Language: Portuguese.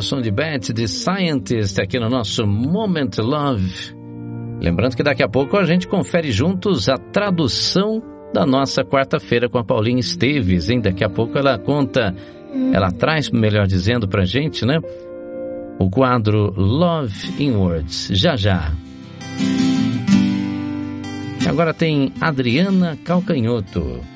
som de Beth, The Scientist, aqui no nosso Moment Love. Lembrando que daqui a pouco a gente confere juntos a tradução da nossa quarta-feira com a Paulinha Esteves, hein? Daqui a pouco ela traz, melhor dizendo, pra gente, né? O quadro Love in Words, já já. Agora tem Adriana Calcanhoto.